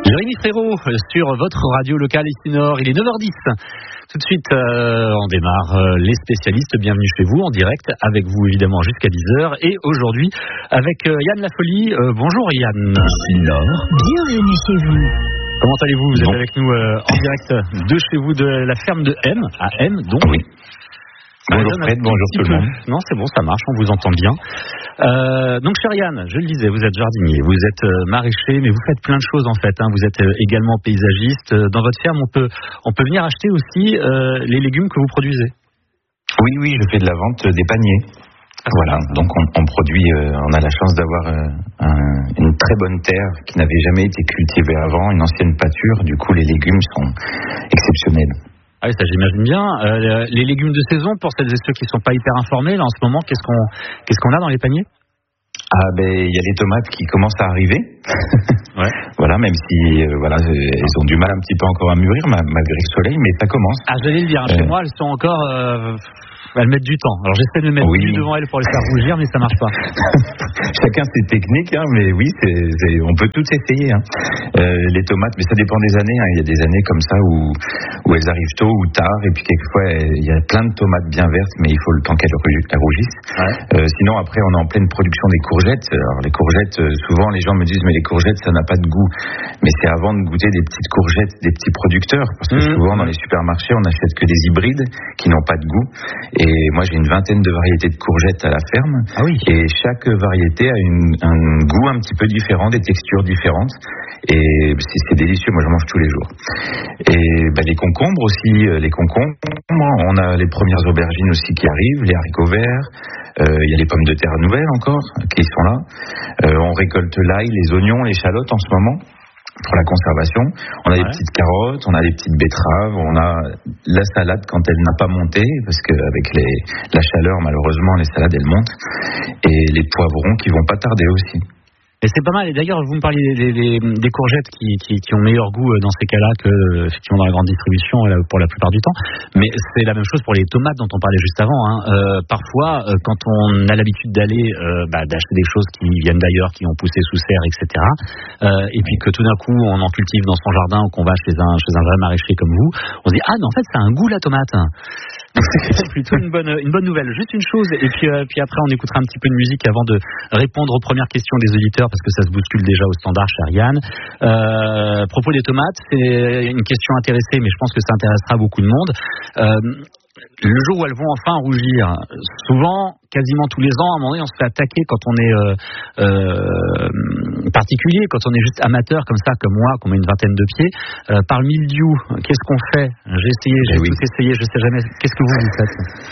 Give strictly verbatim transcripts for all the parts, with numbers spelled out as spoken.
Jérémy Frérot sur votre radio locale ici Nord, il est neuf heures dix. Tout de suite, euh, on démarre euh, les spécialistes. Bienvenue chez vous en direct, avec vous évidemment jusqu'à dix heures. Et aujourd'hui, avec euh, Yann Lafolie. Euh, bonjour Yann. Ici Nord. Bienvenue chez vous. Comment allez-vous? Vous bon. êtes avec nous euh, en direct de chez vous, de la ferme de M, à M donc. Oui. Bonjour Fred, bonjour tout le monde. Non, c'est bon, ça marche, on vous entend bien. Euh, donc, cher Yann, je le disais, vous êtes jardinier, vous êtes euh, maraîcher, mais vous faites plein de choses en fait. Hein. Vous êtes euh, également paysagiste. Dans votre ferme, on peut, on peut venir acheter aussi euh, les légumes que vous produisez. Oui, oui, je fais de la vente des paniers. Voilà, donc on, on produit, euh, on a la chance d'avoir euh, un, une très bonne terre qui n'avait jamais été cultivée avant, une ancienne pâture. Du coup, les légumes sont exceptionnels. Ah oui, ça j'imagine bien. Euh, les légumes de saison, pour celles et ceux qui ne sont pas hyper informés, là en ce moment, qu'est-ce qu'on, qu'est-ce qu'on a dans les paniers? Ah ben il y a les tomates qui commencent à arriver. Ouais. Voilà, même si euh, voilà, elles ont du mal un petit peu encore à mûrir malgré le soleil, mais ça commence. Ah j'allais le dire, hein, euh... chez moi elles sont encore, euh, elles mettent du temps. Alors j'essaie de mettre oui. du devant elles pour les faire rougir, mais ça marche pas. Chacun ses techniques, hein, mais oui, c'est, c'est, on peut tout essayer. Hein. Euh, les tomates, mais ça dépend des années. Hein. Il y a des années comme ça où, où elles arrivent tôt ou tard, et puis quelquefois il y a plein de tomates bien vertes, mais il faut le temps qu'elles rougissent. Ouais. Euh, sinon après on est en pleine production des courgettes. Alors les courgettes, souvent les gens me disent mais les courgettes ça n'a pas de goût. Mais c'est avant de goûter des petites courgettes, des petits producteurs, parce que mmh. souvent dans les supermarchés on n'achète que des hybrides qui n'ont pas de goût. Et moi j'ai une vingtaine de variétés de courgettes à la ferme. Ah oui. Et chaque variété a une, un goût un petit peu différent, des textures différentes. Et c'est, c'est délicieux, moi je mange tous les jours. Et bah, les concombres aussi, les concombres, on a les premières aubergines aussi qui arrivent, les haricots verts, il euh, y a les pommes de terre nouvelles encore qui sont là. Euh, on récolte l'ail, les oignons, les échalotes en ce moment pour la conservation. On a ouais. les petites carottes, on a les petites betteraves, on a la salade quand elle n'a pas monté, parce qu'avec les, la chaleur malheureusement les salades elles montent, et les poivrons qui vont pas tarder aussi. Et c'est pas mal. Et d'ailleurs, vous me parliez des, des, des courgettes qui, qui, qui ont meilleur goût dans ces cas-là que effectivement dans la grande distribution pour la plupart du temps. Mais c'est la même chose pour les tomates dont on parlait juste avant. Hein. Euh, parfois, quand on a l'habitude d'aller euh, bah, d'acheter des choses qui viennent d'ailleurs, qui ont poussé sous serre, et cetera. Euh, et puis que tout d'un coup on en cultive dans son jardin ou qu'on va chez un chez un vrai maraîcher comme vous, on se dit ah mais en fait ça a un goût la tomate. C'est plutôt une bonne une bonne nouvelle. Juste une chose et puis euh, puis après on écoutera un petit peu de musique avant de répondre aux premières questions des auditeurs parce que ça se bouscule déjà au standard, cher Yann. Euh, à propos des tomates, c'est une question intéressée, mais je pense que ça intéressera beaucoup de monde. Euh, le jour où elles vont enfin rougir, souvent, quasiment tous les ans, à un moment donné, on se fait attaquer quand on est euh, euh, particulier, quand on est juste amateur comme ça, comme moi, qu'on met une vingtaine de pieds, euh, par le mildiou. Qu'est-ce qu'on fait? J'ai essayé, j'ai oui. tout essayé, je sais jamais. Qu'est-ce que vous, vous faites?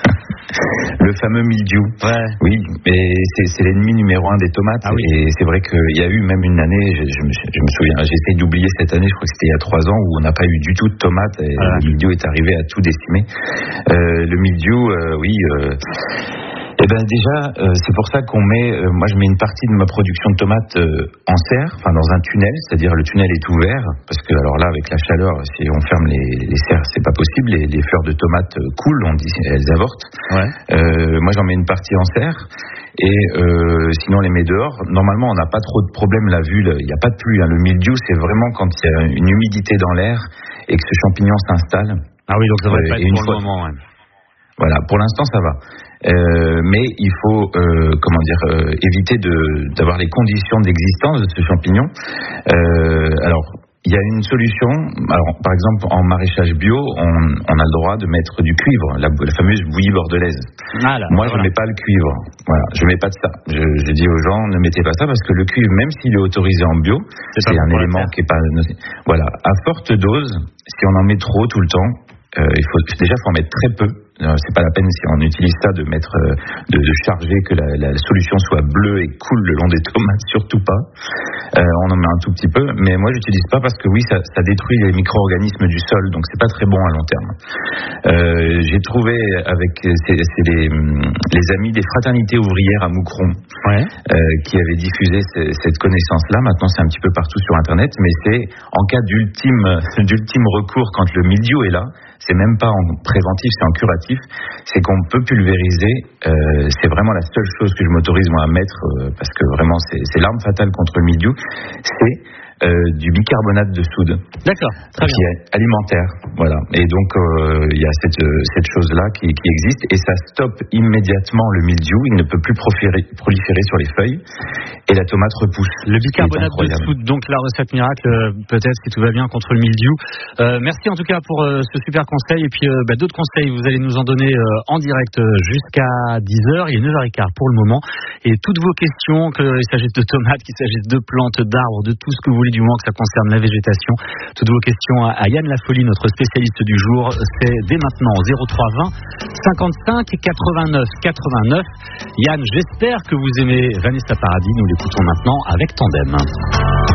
Le fameux mildiou. Ouais. Oui, mais c'est, c'est l'ennemi numéro un des tomates. Ah oui. Et c'est vrai qu'il y a eu même une année, je, je, me, je me souviens, j'ai essayé d'oublier cette année, je crois que c'était il y a trois ans, où on n'a pas eu du tout de tomates et ah. le mildiou est arrivé à tout décimer. Euh, le mildiou, euh, oui. Euh, Eh ben déjà, euh, c'est pour ça qu'on met, euh, moi je mets une partie de ma production de tomates euh, en serre, enfin dans un tunnel, c'est-à-dire le tunnel est ouvert, parce que alors là avec la chaleur, si on ferme les, les serres, c'est pas possible, les, les fleurs de tomates euh, coulent, on dit, elles avortent. Ouais. Euh, moi j'en mets une partie en serre, et euh, sinon on les met dehors. Normalement on n'a pas trop de problème, la vue, il n'y a pas de pluie, hein. Le mildiou c'est vraiment quand il y a une humidité dans l'air et que ce champignon s'installe. Ah oui, donc ça va euh, pas être pour fois, le moment. Ouais. Voilà, pour l'instant ça va. Euh, mais il faut euh, comment dire euh, éviter de, d'avoir les conditions d'existence de ce champignon. Euh, alors il y a une solution. Alors par exemple en maraîchage bio, on, on a le droit de mettre du cuivre, la, la fameuse bouillie bordelaise. Ah là, Moi voilà. je mets pas le cuivre. Voilà, je mets pas de ça. Je, je dis aux gens ne mettez pas ça parce que le cuivre, même s'il est autorisé en bio, c'est, c'est un élément qui est pas. Voilà, à forte dose, si on en met trop tout le temps, euh, il faut déjà faut en mettre très peu. C'est pas la peine si on utilise ça de mettre, de, de charger que la, la solution soit bleue et coule le long des tomates, surtout pas. Euh, on en met un tout petit peu, mais moi j'utilise pas parce que oui, ça, ça détruit les micro-organismes du sol, donc c'est pas très bon à long terme. Euh, j'ai trouvé avec c'est, c'est les, les amis des fraternités ouvrières à Moucron, ouais. euh, qui avaient diffusé ce, cette connaissance-là. Maintenant c'est un petit peu partout sur Internet, mais c'est en cas d'ultime, d'ultime recours quand le mildiou est là. C'est même pas en préventif, c'est en curatif. C'est qu'on peut pulvériser. Euh, c'est vraiment la seule chose que je m'autorise moi à mettre euh, parce que vraiment c'est, c'est l'arme fatale contre le mildiou. C'est euh, du bicarbonate de soude. D'accord, très qui bien. est alimentaire, voilà. Et donc il euh, y a cette, cette chose-là qui, qui existe et ça stoppe immédiatement le mildiou. Il ne peut plus proliférer, proliférer sur les feuilles et la tomate repousse. Le bicarbonate de soude, donc la recette miracle, peut-être si tout va bien contre le mildiou. Euh, merci en tout cas pour euh, ce super conseil et puis euh, bah, d'autres conseils. Vous allez nous en donner euh, en direct euh, jusqu'à dix heures. Il est neuf heures quinze pour le moment. Et toutes vos questions, qu'il s'agisse de tomates, qu'il s'agisse de plantes, d'arbres, de tout ce que vous voulez du moment que ça concerne la végétation, toutes vos questions à, à Yann Lafolie, notre spécialiste du jour, c'est dès maintenant au zéro trois vingt cinquante-cinq quatre-vingt-neuf quatre-vingt-neuf. Yann, j'espère que vous aimez Vanessa Paradis. Nous l'écoutons maintenant avec Tandem.